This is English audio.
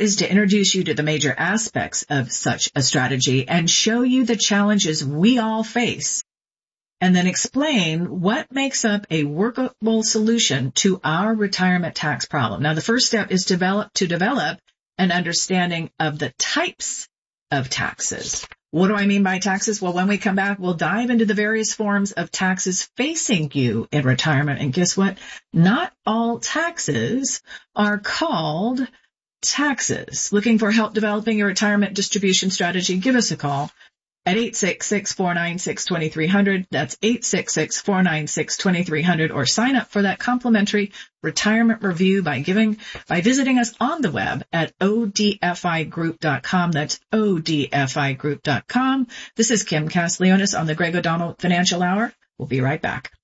is to introduce you to the major aspects of such a strategy and show you the challenges we all face, and then explain what makes up a workable solution to our retirement tax problem. Now, the first step is to develop an understanding of the types of taxes. What do I mean by taxes? Well, when we come back, we'll dive into the various forms of taxes facing you in retirement. And guess what? Not all taxes are called taxes. Looking for help developing your retirement distribution strategy? Give us a call at 866-496-2300. That's 866-496-2300, or sign up for that complimentary retirement review by visiting us on the web at odfigroup.com. That's odfigroup.com. This is Kim Cass-Leonis on the Greg O'Donnell Financial Hour. We'll be right back.